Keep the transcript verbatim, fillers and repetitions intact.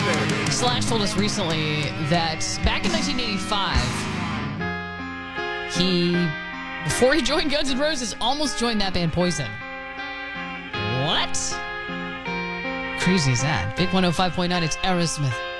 Slash told us recently that back in nineteen eighty-five, he, before he joined Guns N' Roses, almost joined that band Poison. What? Crazy is that? Big one oh five point nine, it's Aerosmith.